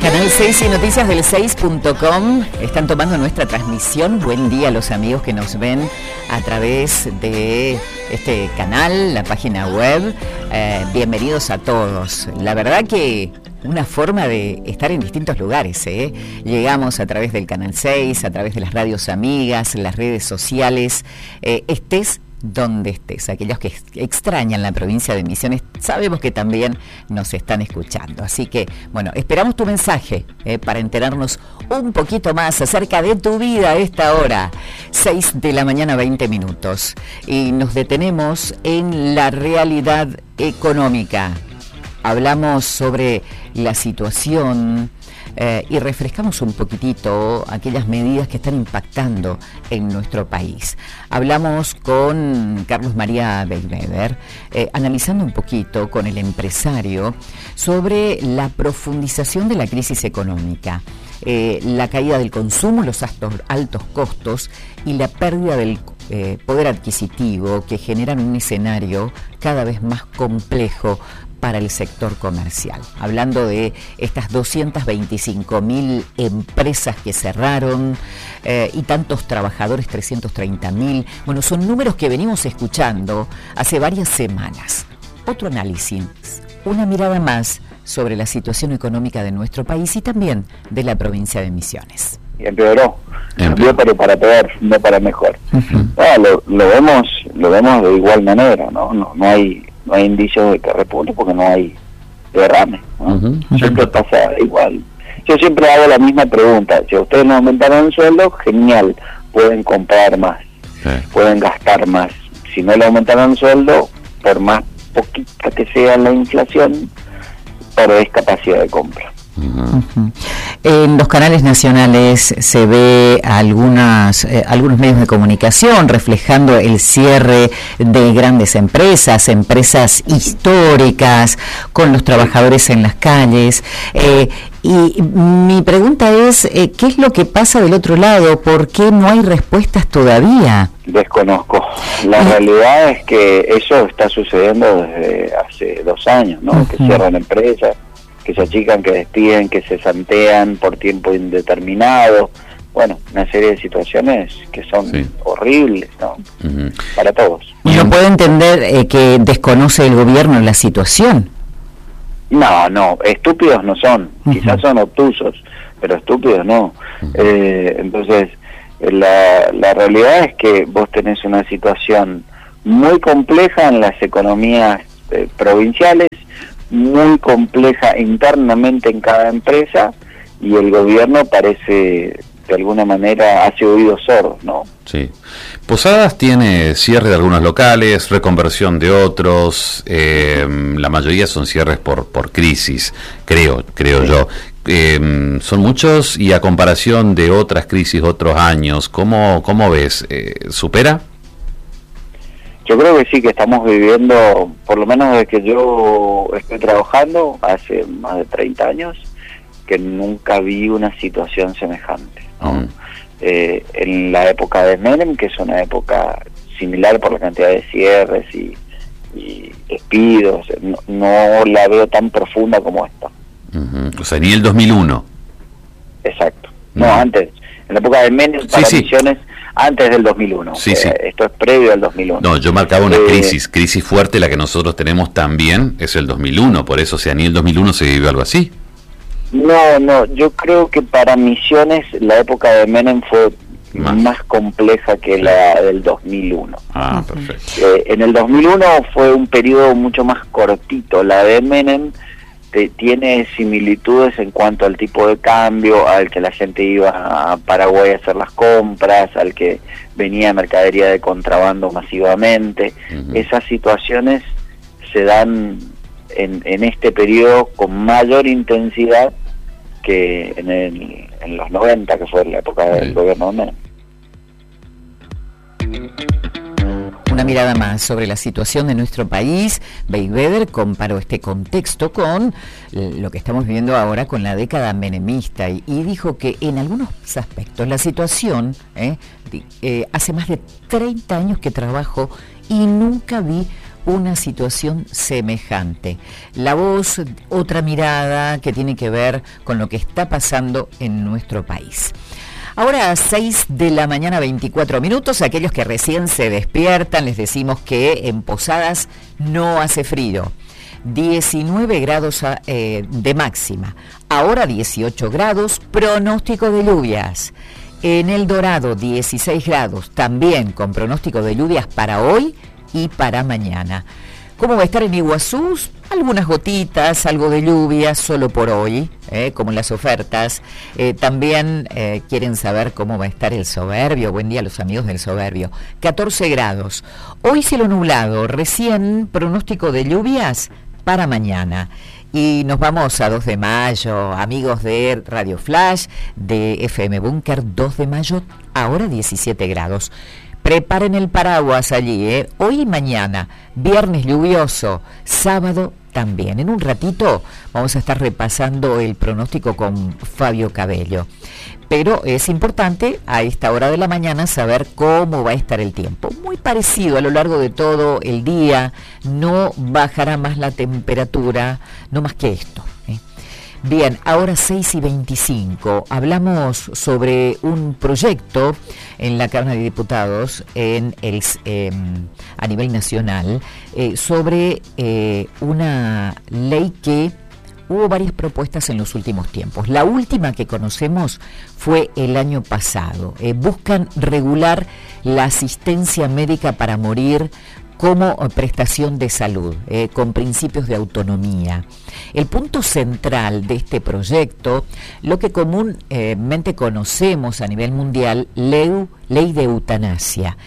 Canal 6 y noticias del 6.com están tomando nuestra transmisión. Buen día a los amigos que nos ven a través de este canal, la página web. Bienvenidos a todos. La verdad que una forma de estar en distintos lugares, ¿eh? Llegamos a través del Canal 6, a través de las radios amigas, las redes sociales. Estés donde estés, aquellos que extrañan la provincia de Misiones, sabemos que también nos están escuchando. Así que, bueno, esperamos tu mensaje para enterarnos un poquito más acerca de tu vida a esta hora, 6 de la mañana, 20 minutos. Y nos detenemos en la realidad económica. Hablamos sobre la situación y refrescamos un poquitito aquellas medidas que están impactando en nuestro país. Hablamos con Carlos María Beigbeder, analizando un poquito con el empresario sobre la profundización de la crisis económica, la caída del consumo, los altos costos y la pérdida del poder adquisitivo que generan un escenario cada vez más complejo para el sector comercial. Hablando de estas 225.000 empresas que cerraron y tantos trabajadores, 330.000. Bueno, son números que venimos escuchando hace varias semanas. Otro análisis, una mirada más sobre la situación económica de nuestro país y también de la provincia de Misiones. Y empeoró, pero para peor, no para mejor. Lo vemos de igual manera, no hay indicios de que repunte porque no hay derrame, ¿no? Siempre pasa igual. Yo siempre hago la misma pregunta: si a ustedes no aumentaron el sueldo, genial, pueden comprar más, pueden gastar más. Si no le aumentaron el sueldo, por más poquita que sea la inflación, perdés capacidad de compra. En los canales nacionales se ve algunos medios de comunicación reflejando el cierre de grandes empresas históricas, con los trabajadores en las calles. Y mi pregunta es, ¿qué es lo que pasa del otro lado? ¿Por qué no hay respuestas todavía? Desconozco. La realidad es que eso está sucediendo desde hace 2 años, ¿no? Que cierran empresas, que se achican, que despiden, que se santean por tiempo indeterminado. Bueno, una serie de situaciones que son horribles, ¿no? Para todos. ¿No puede entender que desconoce el gobierno la situación? No, estúpidos no son. Quizás son obtusos, pero estúpidos no. Entonces, la realidad es que vos tenés una situación muy compleja en las economías provinciales, muy compleja internamente en cada empresa, y el gobierno parece, de alguna manera, hace oídos sordos, ¿no? Sí. Posadas tiene cierre de algunos locales, reconversión de otros, la mayoría son cierres por crisis, creo yo. Son muchos, y a comparación de otras crisis, otros años, ¿cómo ves? ¿Supera? Yo creo que sí, que estamos viviendo, por lo menos desde que yo estoy trabajando, hace más de 30 años, que nunca vi una situación semejante, ¿no? En la época de Menem, que es una época similar por la cantidad de cierres y despidos, no la veo tan profunda como esta. O sea, ni el 2001. Exacto. No, antes. En la época de Menem, para Misiones, antes del 2001. Esto es previo al 2001. No, yo marcaba una crisis fuerte, la que nosotros tenemos también es el 2001, por eso, o sea, ni el 2001 se vivió algo así. No, yo creo que para Misiones la época de Menem fue más compleja que la del 2001. Perfecto. En el 2001 fue un periodo mucho más cortito. La de Menem tiene similitudes en cuanto al tipo de cambio, al que la gente iba a Paraguay a hacer las compras, al que venía mercadería de contrabando masivamente. Esas situaciones se dan en este periodo con mayor intensidad que en los 90, que fue la época del gobierno de Menem. Una mirada más sobre la situación de nuestro país. Beigbeder comparó este contexto con lo que estamos viviendo ahora con la década menemista y dijo que en algunos aspectos la situación, hace más de 30 años que trabajo y nunca vi una situación semejante. La Voz, otra mirada que tiene que ver con lo que está pasando en nuestro país. Ahora a 6 de la mañana 24 minutos, aquellos que recién se despiertan, les decimos que en Posadas no hace frío. 19 grados de máxima, ahora 18 grados, pronóstico de lluvias. En El Dorado 16 grados, también con pronóstico de lluvias para hoy y para mañana. ¿Cómo va a estar en Iguazú? Algunas gotitas, algo de lluvia, solo por hoy, como en las ofertas. También quieren saber cómo va a estar el Soberbio. Buen día a los amigos del Soberbio. 14 grados. Hoy cielo nublado, recién pronóstico de lluvias para mañana. Y nos vamos a 2 de mayo, amigos de Radio Flash, de FM Búnker, 2 de mayo, ahora 17 grados. Preparen el paraguas allí, hoy y mañana, viernes lluvioso, sábado también. En un ratito vamos a estar repasando el pronóstico con Fabio Cabello. Pero es importante a esta hora de la mañana saber cómo va a estar el tiempo. Muy parecido a lo largo de todo el día, no bajará más la temperatura, no más que esto. Bien, ahora 6:25, hablamos sobre un proyecto en la Cámara de Diputados a nivel nacional sobre una ley que hubo varias propuestas en los últimos tiempos. La última que conocemos fue el año pasado. Buscan regular la asistencia médica para morir como prestación de salud, con principios de autonomía. El punto central de este proyecto, lo que comúnmente conocemos a nivel mundial, ley de eutanasia,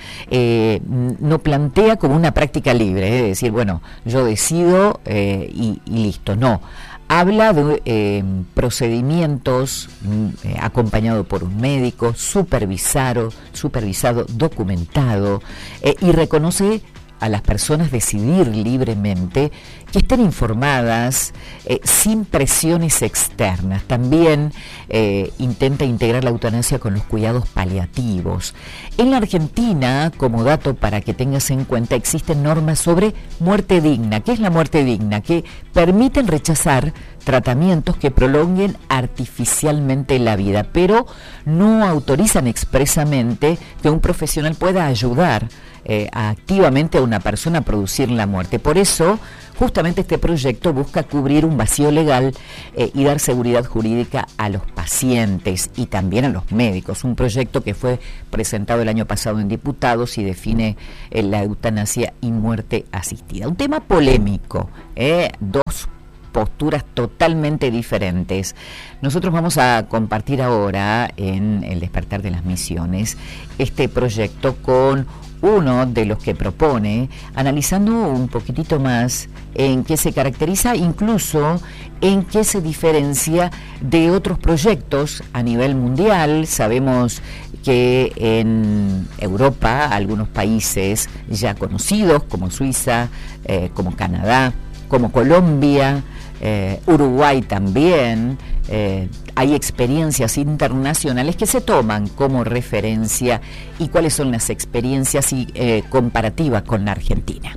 no plantea como una práctica libre, es decir, bueno, yo decido y listo, no. Habla de procedimientos acompañado por un médico, supervisado, documentado, y reconoce a las personas decidir libremente, que estén informadas, sin presiones externas. También intenta integrar la eutanasia con los cuidados paliativos. En la Argentina, como dato para que tengas en cuenta, existen normas sobre muerte digna. ¿Qué es la muerte digna? Que permiten rechazar tratamientos que prolonguen artificialmente la vida, pero no autorizan expresamente que un profesional pueda ayudar activamente a una persona a producir la muerte. Por eso, justamente este proyecto busca cubrir un vacío legal y dar seguridad jurídica a los pacientes y también a los médicos. Un proyecto que fue presentado el año pasado en diputados y define la eutanasia y muerte asistida. Un tema polémico, dos posturas totalmente diferentes. Nosotros vamos a compartir ahora en El Despertar de las Misiones este proyecto con uno de los que propone, analizando un poquitito más en qué se caracteriza, incluso en qué se diferencia de otros proyectos a nivel mundial. Sabemos que en Europa, algunos países ya conocidos, como Suiza, como Canadá, como Colombia, Uruguay también, hay experiencias internacionales que se toman como referencia. ¿Y cuáles son las experiencias comparativas con la Argentina?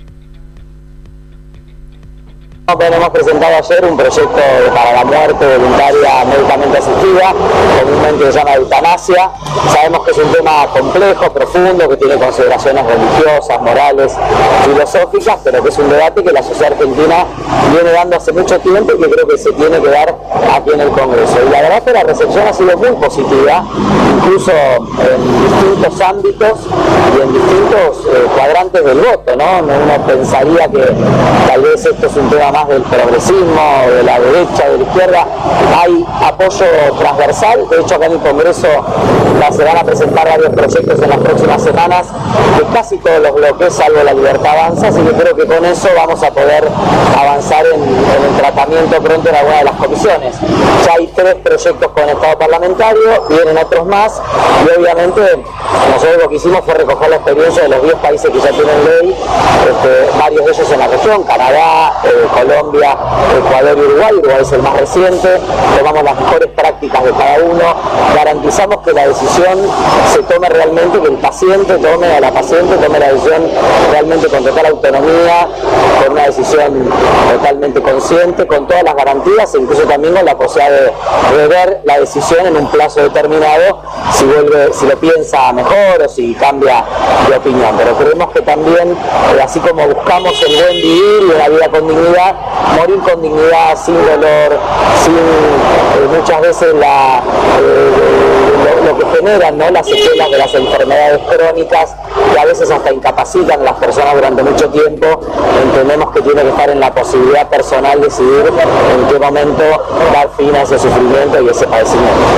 Hemos presentado ayer un proyecto para la muerte voluntaria médicamente asistida, comúnmente se llama eutanasia. Sabemos que es un tema complejo, profundo, que tiene consideraciones religiosas, morales, filosóficas, pero que es un debate que la sociedad argentina viene dando hace mucho tiempo y que creo que se tiene que dar aquí en el Congreso. Y la verdad es que la recepción ha sido muy positiva, incluso en distintos ámbitos y en distintos cuadrantes del voto, ¿no? Uno pensaría que tal vez esto es un tema más del progresismo, de la derecha, de la izquierda. Hay apoyo transversal. De hecho, acá en el Congreso se van a presentar varios proyectos en las próximas semanas de casi todos los bloques, salvo La Libertad Avanza, así que creo que con eso vamos a poder avanzar en el tratamiento pronto en alguna de las comisiones. Ya hay 3 proyectos con estado parlamentario, vienen otros más, y obviamente nosotros lo que hicimos fue recoger la experiencia de los 10 países que ya tienen ley, varios de ellos en la región, Canadá, Colombia, Ecuador y Uruguay. Uruguay es el más reciente. Tomamos las mejores prácticas de cada uno, garantizamos que la decisión se tome realmente, que el paciente tome, a la paciente tome la decisión realmente con total autonomía, con una decisión totalmente consciente, con todas las garantías e incluso también con la posibilidad de rever la decisión en un plazo determinado, si lo piensa mejor o si cambia de opinión. Pero creemos que también, así como buscamos el buen vivir y una vida con dignidad, morir con dignidad, sin dolor, sin muchas veces lo que generan, ¿no?, las secuelas de las enfermedades crónicas, que a veces hasta incapacitan a las personas durante mucho tiempo. Entendemos que tiene que estar en la posibilidad personal decidir en qué momento dar fin a ese sufrimiento y ese padecimiento.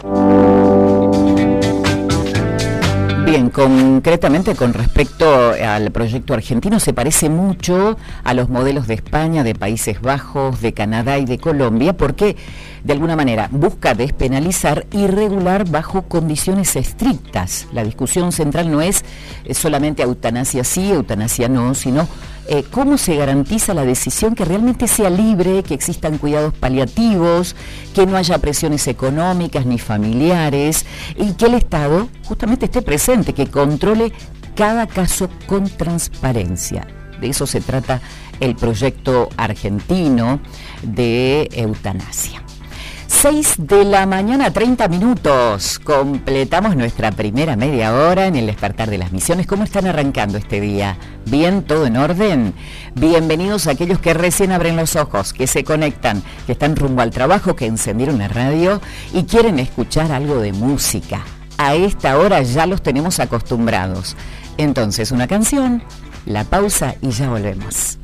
Bien, concretamente con respecto al proyecto argentino, se parece mucho a los modelos de España, de Países Bajos, de Canadá y de Colombia, porque de alguna manera busca despenalizar y regular bajo condiciones estrictas. La discusión central no es solamente eutanasia sí, eutanasia no, sino cómo se garantiza la decisión que realmente sea libre, que existan cuidados paliativos, que no haya presiones económicas ni familiares y que el Estado justamente esté presente, que controle cada caso con transparencia. De eso se trata el proyecto argentino de eutanasia. 6 de la mañana, 30 minutos. Completamos nuestra primera media hora en el Despertar de las Misiones. ¿Cómo están arrancando este día? ¿Bien? ¿Todo en orden? Bienvenidos a aquellos que recién abren los ojos, que se conectan, que están rumbo al trabajo, que encendieron la radio y quieren escuchar algo de música. A esta hora ya los tenemos acostumbrados. Entonces, una canción, la pausa y ya volvemos.